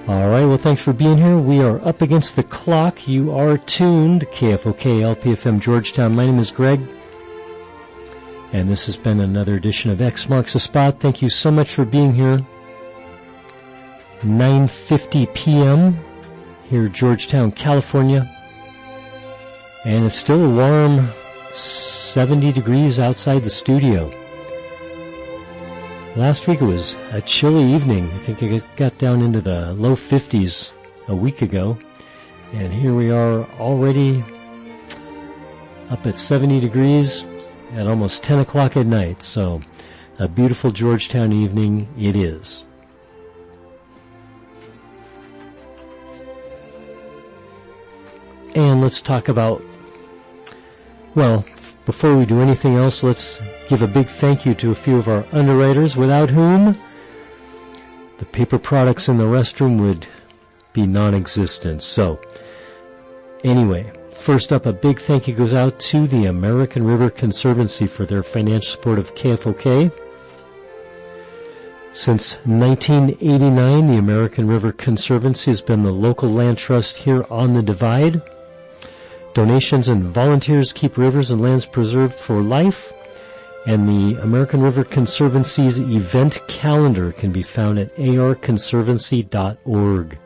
All right, well, thanks for being here. We are up against the clock. You are tuned to KFOK LPFM Georgetown. My name is Greg, and this has been another edition of X Marks the Spot. Thank you so much for being here. 9:50 p.m. here in Georgetown, California, and it's still a warm 70 degrees outside the studio. Last week it was a chilly evening. I think it got down into the low 50s a week ago. And here we are already up at 70 degrees at almost 10 o'clock at night. So a beautiful Georgetown evening it is. And let's talk about, well, before we do anything else, let's give a big thank you to a few of our underwriters, without whom the paper products in the restroom would be non-existent. So, anyway, first up, a big thank you goes out to the American River Conservancy for their financial support of KFOK. Since 1989, the American River Conservancy has been the local land trust here on the Divide. Donations and volunteers keep rivers and lands preserved for life, and the American River Conservancy's event calendar can be found at arconservancy.org.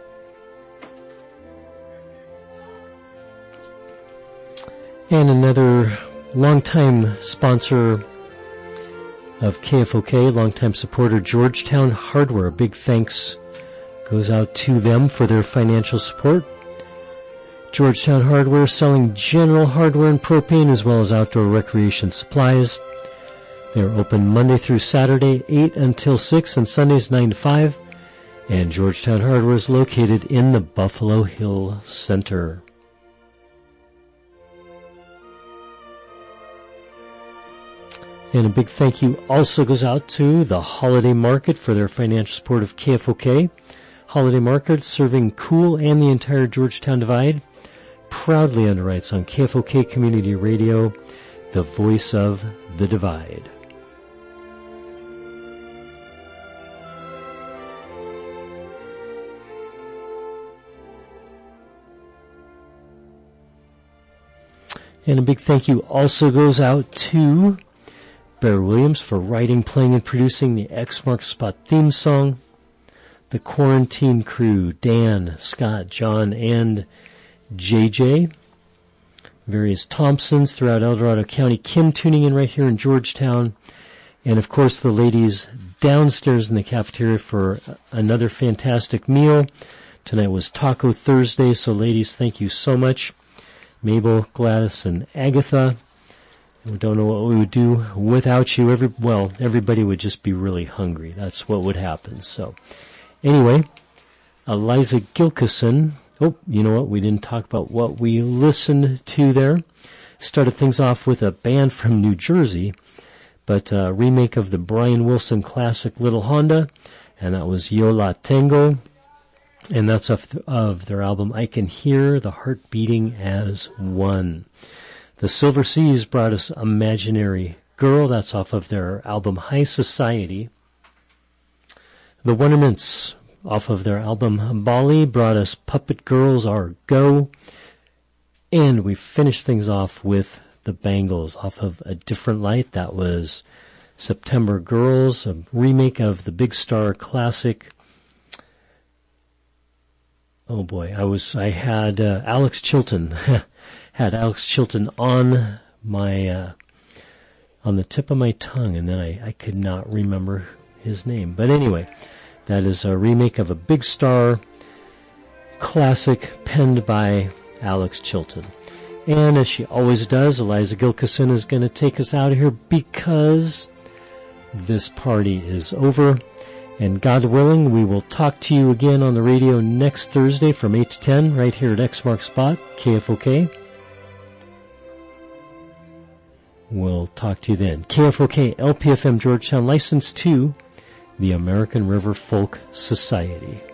And another longtime sponsor of KFOK, longtime supporter, Georgetown Hardware. A big thanks goes out to them for their financial support. Georgetown Hardware, selling general hardware and propane as well as outdoor recreation supplies. They're open Monday through Saturday, 8 until 6, and Sundays 9 to 5. And Georgetown Hardware is located in the Buffalo Hill Center. And a big thank you also goes out to the Holiday Market for their financial support of KFOK. Holiday Market, serving Cool and the entire Georgetown Divide, proudly underwrites on KFOK Community Radio, the voice of the Divide. And a big thank you also goes out to Bear Williams for writing, playing, and producing the X Marks Spot theme song. The Quarantine Crew, Dan, Scott, John, and JJ. Various Thompsons throughout El Dorado County. Kim tuning in right here in Georgetown. And of course the ladies downstairs in the cafeteria for another fantastic meal. Tonight was Taco Thursday, so ladies, thank you so much. Mabel, Gladys, and Agatha. We don't know what we would do without you. Everybody would just be really hungry. That's what would happen. So, anyway, Eliza Gilkison. Oh, you know what? We didn't talk about what we listened to there. Started things off with a band from New Jersey, but a remake of the Brian Wilson classic Little Honda, and that was Yo La Tengo. And that's of their album I Can Hear the Heart Beating as One. The Silver Seas brought us Imaginary Girl. That's off of their album High Society. The Wondermints, off of their album Bali, brought us Puppet Girls Are Go. And we finished things off with the Bangles off of A Different Light. That was September Girls, a remake of the Big Star classic. Oh boy, I had Alex Chilton, had Alex Chilton on my, on the tip of my tongue, and then I could not remember his name. But anyway, that is a remake of a Big Star classic penned by Alex Chilton. And as she always does, Eliza Gilkison is going to take us out of here because this party is over. And God willing, we will talk to you again on the radio next Thursday from 8 to 10 right here at X Mark Spot, KFOK. We'll talk to you then. KFOK LPFM Georgetown, licensed to the American River Folk Society.